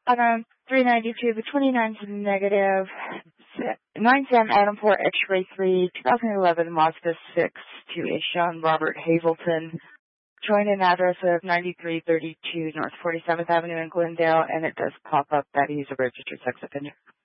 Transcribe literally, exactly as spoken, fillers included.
Um, three ninety-two, the twenty-ninth negative, nine Sam Adamport X-ray three, twenty eleven Mazda six to a Sean Robert Hazelton, showing an address of ninety-three thirty-two North forty-seventh Avenue in Glendale, and it does pop up that he's a registered sex offender.